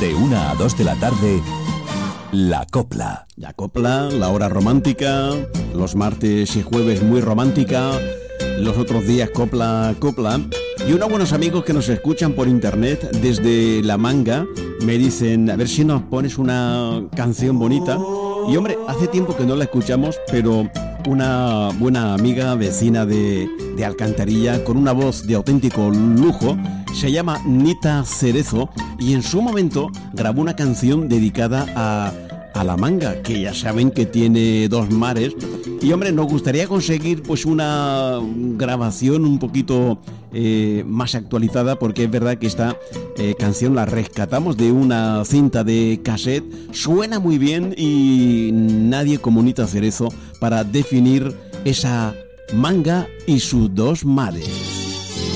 De 1 a 2 de la tarde, La Copla. La Copla, la hora romántica, los martes y jueves muy romántica, los otros días copla. Y unos buenos amigos que nos escuchan por internet desde La Manga me dicen, a ver si nos pones una canción bonita. Y hombre, hace tiempo que no la escuchamos, pero una buena amiga vecina de Alcantarilla, con una voz de auténtico lujo, se llama Nita Cerezo, y en su momento grabó una canción dedicada a La Manga, que ya saben que tiene dos mares. Y hombre, nos gustaría conseguir pues una grabación un poquito más actualizada, porque es verdad que esta canción la rescatamos de una cinta de cassette, suena muy bien y nadie como Nita Cerezo para definir esa manga y sus dos mares.